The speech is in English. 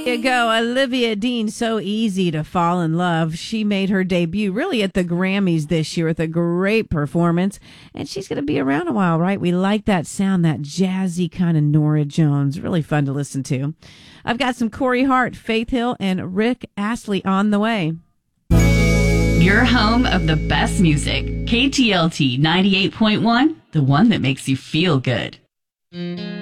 You go, Olivia Dean, so easy to fall in love. She made her debut really at the Grammys this year with a great performance, and she's going to be around a while, right? We like that sound, that jazzy kind of Norah Jones. Really fun to listen to. I've got some Corey Hart, Faith Hill, and Rick Astley on the way. Your home of the best music. KTLT 98.1, the one that makes you feel good.